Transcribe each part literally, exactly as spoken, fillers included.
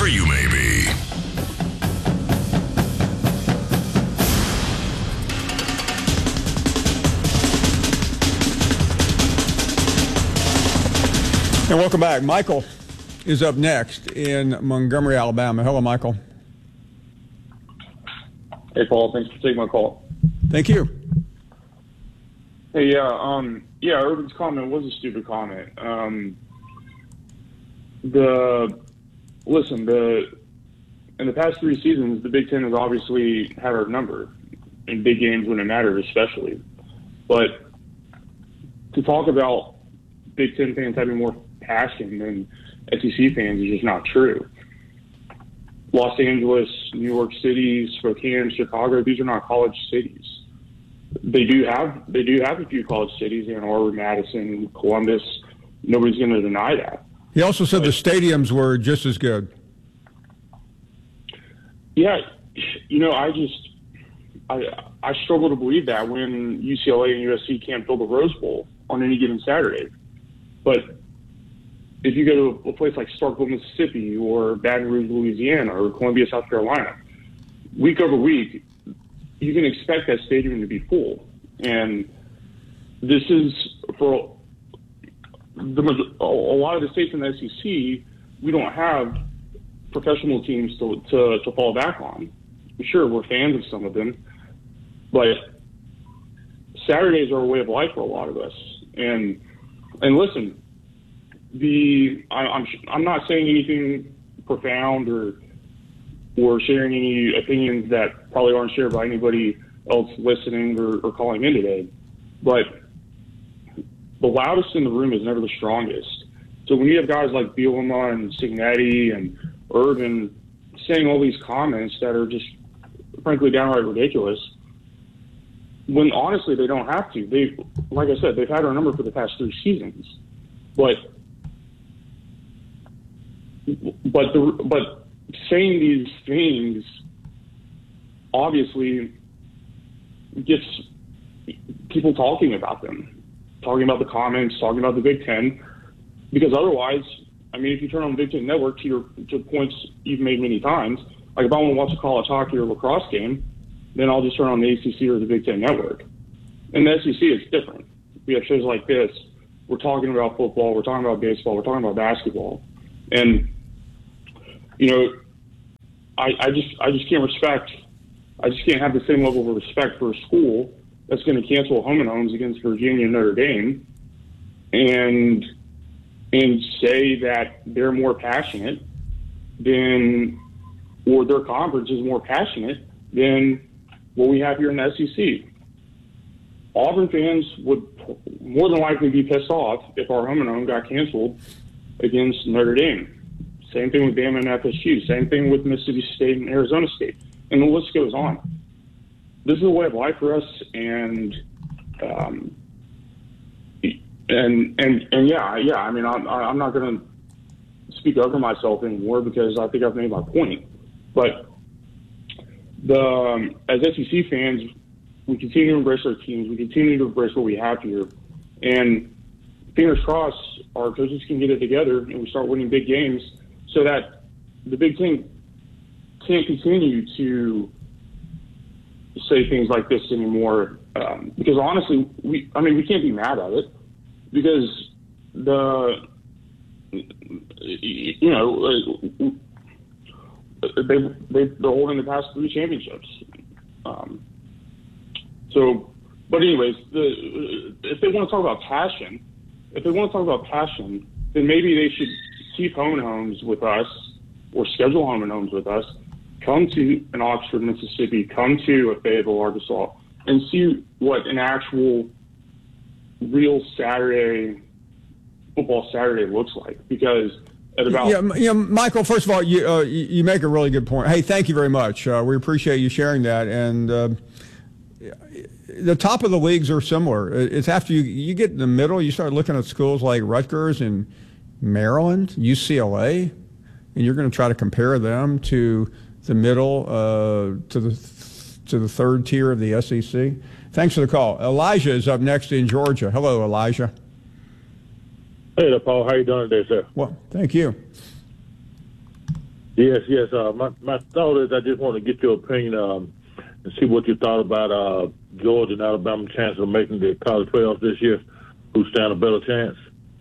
wherever you may be. And welcome back. Michael is up next in Montgomery, Alabama. Hello, Michael. Hey, Paul. Thanks for taking my call. Thank you. Hey, yeah, um, yeah, Urban's comment was a stupid comment. Um, the listen, the in the past three seasons, the Big Ten has obviously had our number in big games when it mattered, especially. But to talk about Big Ten fans having more passion than S E C fans is just not true. Los Angeles, New York City, Spokane, Chicago, these are not college cities. They do have they do have a few college cities, Ann Arbor, Madison, Columbus. Nobody's going to deny that. He also said but, the stadiums were just as good. Yeah, you know, I just I I struggle to believe that when U C L A and U S C can't fill the Rose Bowl on any given Saturday. But if you go to a place like Starkville, Mississippi, or Baton Rouge, Louisiana, or Columbia, South Carolina, week over week, you can expect that stadium to be full. And this is for the, a lot of the states in the S E C, we don't have professional teams to, to, to fall back on. Sure, we're fans of some of them, but Saturdays are a way of life for a lot of us. And and listen, the I, I'm I'm not saying anything profound or or sharing any opinions that probably aren't shared by anybody else listening or, or calling in today, but the loudest in the room is never the strongest. So when you have guys like Bielema and Signetti and Urban saying all these comments that are just frankly downright ridiculous, when honestly they don't have to. They, like I said, they've had our number for the past three seasons, but but the but saying these things obviously gets people talking about them, talking about the comments, talking about the Big Ten, because otherwise, I mean, if you turn on the Big Ten Network, to your to points you've made many times, like if I want to watch a college hockey or lacrosse game, then I'll just turn on the A C C or the Big Ten Network. In the S E C, it's different. We have shows like this. We're talking about football. We're talking about baseball. We're talking about basketball. And, you know, I, I just I just can't respect, I just can't have the same level of respect for a school that's going to cancel home and homes against Virginia and Notre Dame and and say that they're more passionate than, or their conference is more passionate than what we have here in the S E C. Auburn fans would more than likely be pissed off if our home and home got canceled against Notre Dame. Same thing with Bama and F S U. Same thing with Mississippi State and Arizona State. And the list goes on. This is a way of life for us, and um, and and and yeah, yeah. I mean, I'm I'm not going to speak over myself anymore because I think I've made my point. But the um, as S E C fans, we continue to embrace our teams. We continue to embrace what we have here, and fingers crossed, our coaches can get it together and we start winning big games, so that the Big Ten can't continue to say things like this anymore. Um, because honestly, we I mean we can't be mad at it because the you know they they they're holding the past three championships. Um, so, but anyways, the, if they want to talk about passion, if they want to talk about passion, then maybe they should keep home and homes with us or schedule home and homes with us. Come to an Oxford, Mississippi, come to a Fayetteville, Arkansas, and see what an actual real Saturday, football Saturday looks like. Because at about... Yeah, yeah Michael, first of all, you, uh, you make a really good point. Hey, thank you very much. Uh, we appreciate you sharing that. And uh, the top of the leagues are similar. It's after you, you get in the middle, you start looking at schools like Rutgers and Maryland, U C L A, and you're going to try to compare them to the middle, uh, to the to the third tier of the S E C. Thanks for the call. Elijah is up next in Georgia. Hello, Elijah. Hey there, Paul. How you doing today, sir? Well, thank you. Yes, yes. Uh, my my thought is I just want to get your opinion um, and see what you thought about uh, Georgia and Alabama chance of making the college playoffs this year. Who stand a better chance?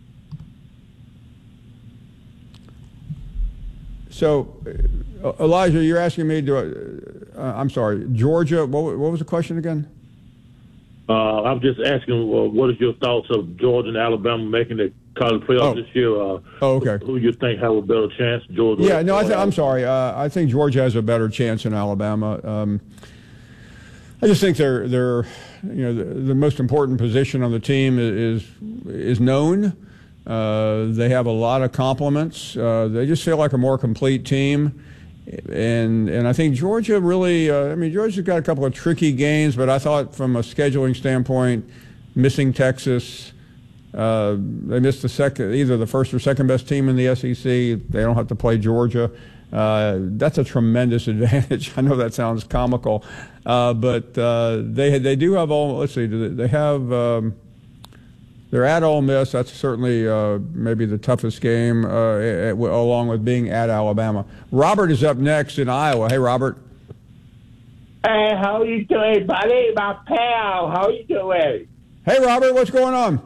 So, uh, Elijah, you're asking me to, uh, I'm sorry, Georgia, what, what was the question again? Uh, I'm just asking, uh, what is your thoughts of Georgia and Alabama making the college playoffs Oh. this year? Uh, Oh, okay. Who, who you think have a better chance, Georgia? Yeah, no, I or th- I'm sorry. Uh, I think Georgia has a better chance than Alabama. Um, I just think they're they're you know the, the most important position on the team is is known. Uh, they have a lot of compliments. Uh, they just feel like a more complete team, and and I think Georgia really. Uh, I mean, Georgia's got a couple of tricky games, but I thought from a scheduling standpoint, missing Texas. Uh, they missed the second, either the first or second best team in the S E C. They don't have to play Georgia. Uh, that's a tremendous advantage. I know that sounds comical, uh, but uh, they they do have all. Let's see, do they, they have. Um, they're at Ole Miss. That's certainly uh, maybe the toughest game, uh, at, along with being at Alabama. Robert is up next in Iowa. Hey, Robert. Hey, how you doing, buddy? My pal, how you doing? Hey, Robert. What's going on?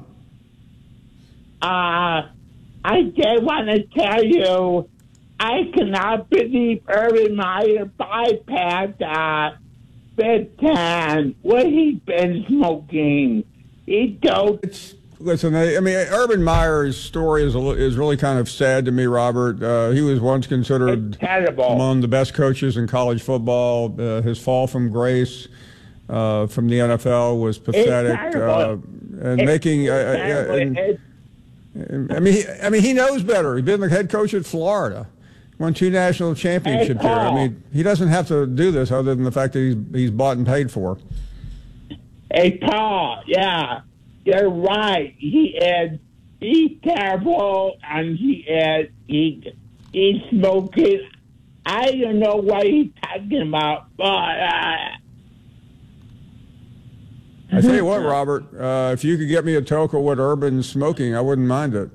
Uh, I just want to tell you, I cannot believe Urban Meyer bypassed uh, Big Ten. What he been smoking? He don't. It's, listen, I, I mean, Urban Meyer's story is a, li- is really kind of sad to me, Robert. Uh, he was once considered It's terrible. among the best coaches in college football. Uh, his fall from grace uh, from the N F L was pathetic. terrible. Uh, and It's making, uh, uh, terrible. and, It's I mean, he, I mean, he knows better. He's been the head coach at Florida, won two national championships Hey, here. I Paul. mean, he doesn't have to do this other than the fact that he's he's bought and paid for. Hey, Paul, yeah, you're right. He is, he's terrible, and he is, he, he's smoking. I don't know what he's talking about, but, uh, I tell you what, Robert, uh, if you could get me a toke of what Urban's smoking, I wouldn't mind it.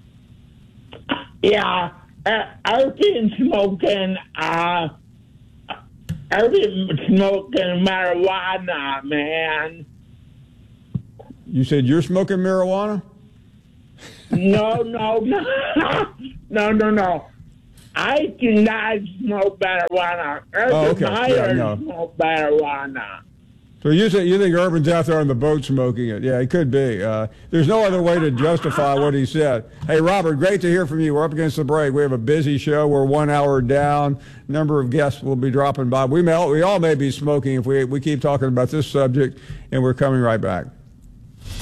yeah, uh, I've been smoking, uh, I've been smoking marijuana, man. You said you're smoking marijuana? No, no, no, no, no, no. I do not smoke marijuana. Urban Oh, okay. Yeah, Meyer no. smoke marijuana. So you say you think Urban's out there on the boat smoking it? Yeah, he could be. Uh, there's no other way to justify what he said. Hey, Robert, great to hear from you. We're up against the break. We have a busy show. We're one hour down. Number of guests will be dropping by. We may, we all may be smoking if we we keep talking about this subject, and we're coming right back.